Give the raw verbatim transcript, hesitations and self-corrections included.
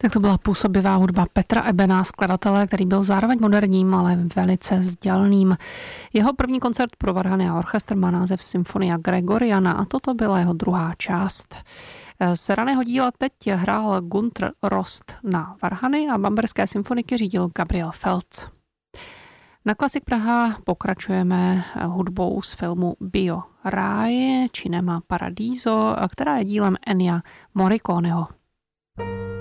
Tak to byla působivá hudba Petra Ebena, skladatele, který byl zároveň moderním, ale velice vzdělaným. Jeho první koncert pro varhany a orchestr má název Symfonia Gregoriana a toto byla jeho druhá část. Z raného díla teď hrál Gunther Rost na varhany a bamberské symfoniky řídil Gabriel Feltz. Na Klasik Praha pokračujeme hudbou z filmu Bio Ráj, Cinema Paradiso, která je dílem Ennia Morriconeho.